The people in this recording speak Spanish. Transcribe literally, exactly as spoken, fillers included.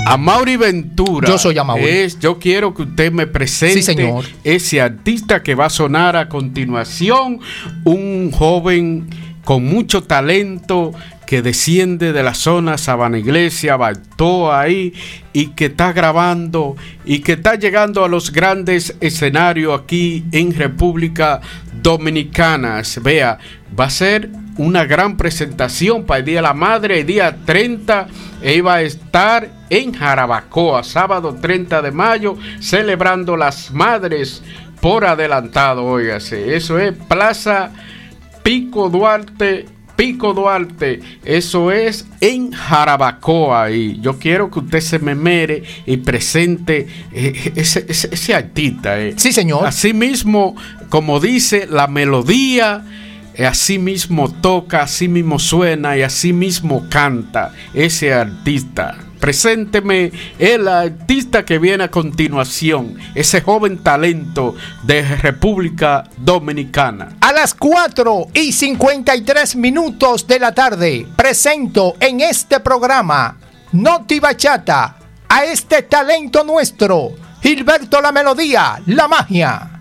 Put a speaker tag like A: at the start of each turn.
A: Amaury Ventura.
B: Yo soy Amaury.
A: Es, yo quiero que usted me presente
B: sí, señor.
A: ese artista que va a sonar a continuación, un joven con mucho talento que desciende de la zona Sabana Iglesia, Baltoa ahí, y que está grabando y que está llegando a los grandes escenarios aquí en República Dominicana. Vea, va a ser una gran presentación para el Día de la Madre, el día treinta, e iba a estar en Jarabacoa, sábado treinta de mayo, celebrando las madres por adelantado, óigase. Eso es Plaza Pico Duarte, Pico Duarte, eso es en Jarabacoa. Y yo quiero que usted se me mere y presente eh, ese, ese, ese artista. Eh.
B: Sí, señor.
A: Así mismo, como dice la melodía, eh, así mismo toca, así mismo suena y así mismo canta ese artista. Presénteme el artista que viene a continuación, ese joven talento de República Dominicana.
B: A las cuatro y cincuenta y tres minutos de la tarde, presento en este programa Noti Bachata a este talento nuestro, Gilberto La Melodía, La Magia.